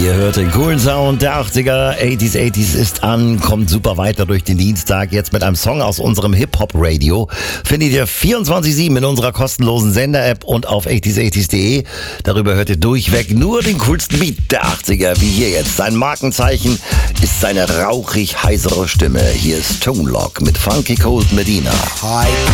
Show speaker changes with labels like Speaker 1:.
Speaker 1: Ihr hört den coolen Sound der 80er. 80s ist an, kommt super weiter durch den Dienstag. Jetzt mit einem Song aus unserem Hip-Hop-Radio. Findet ihr 24/7 in unserer kostenlosen Sender-App und auf 80s80s.de. Darüber hört ihr durchweg nur den coolsten Beat der 80er, wie hier jetzt. Sein Markenzeichen ist seine rauchig heisere Stimme. Hier ist Tone Loc mit Funky Cold Medina.
Speaker 2: Hi.